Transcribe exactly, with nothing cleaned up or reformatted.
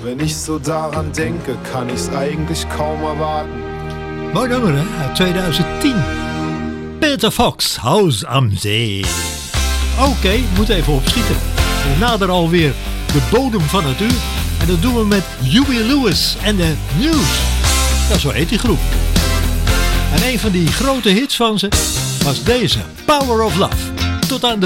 Wenn ich so daran denke, kann ich's eigentlich kaum erwarten. Mooi nummer, hè? Uit twintig tien. Peter Fox, Huis am Zee. Oké, okay, moet even opschieten. We naderen alweer de bodem van het uur. En dat doen we met Huey Lewis en de News. Ja, zo heet die groep. En een van die grote hits van ze was deze, Power of Love. Tot aan de